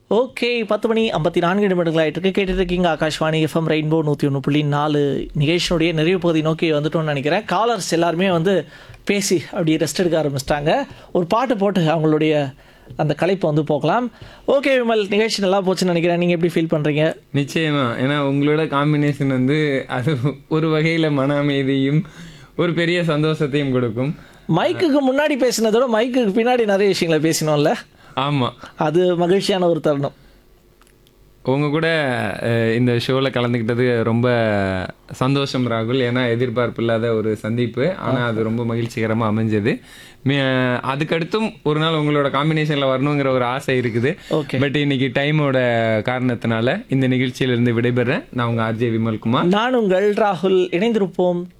Okay 10:54 ஆயிட்டு இருக்கு. கேட்டுட்டு இருக்கீங்க ஆகாஷ்வாணி எஃப்எம் ரெயின்போ 101.4 நிகழ்ச்சியினுடைய நிறைவு பகுதி நோக்கி வந்துட்டோம்னு நினைக்கிறேன். காலர்ஸ் எல்லாருமே வந்து பேசி அப்படியே ரெஸ்ட் எடுக்க ஆரம்பிச்சிட்டாங்க. ஒரு பாட்டு போட்டு அவங்களுடைய அந்த களைப்பை வந்து போகலாம். ஓகே விமல், நிகழ்ச்சி நல்லா போச்சுன்னு நினைக்கிறேன். நீங்கள் எப்படி ஃபீல் பண்ணுறீங்க? நிச்சயமா. ஏன்னா உங்களோட காம்பினேஷன் வந்து அது ஒரு வகையில் மன அமைதியும் ஒரு பெரிய சந்தோஷத்தையும் கொடுக்கும். மைக்குக்கு முன்னாடி பேசினதோட மைக்குக்கு பின்னாடி நிறைய விஷயங்களை பேசினோம்ல. ஆமாம், அது மகிழ்ச்சியான ஒரு தருணம். உங்கள் கூட இந்த ஷோவில் கலந்துக்கிட்டது ரொம்ப சந்தோஷம் ராகுல். ஏன்னா எதிர்பார்ப்பு இல்லாத ஒரு சந்திப்பு, ஆனால் அது ரொம்ப மகிழ்ச்சிகரமாக அமைஞ்சது. அதுக்கடுத்தும் ஒரு நாள் உங்களோட காம்பினேஷனில் வரணுங்கிற ஒரு ஆசை இருக்குது. பட் இன்னைக்கு டைமோட காரணத்தினால இந்த நிகழ்ச்சியிலிருந்து விடைபெறேன். நான் உங்கள் ஆர்ஜே விமல்குமார். நான் உங்கள் ராகுல். இணைந்திருப்போம்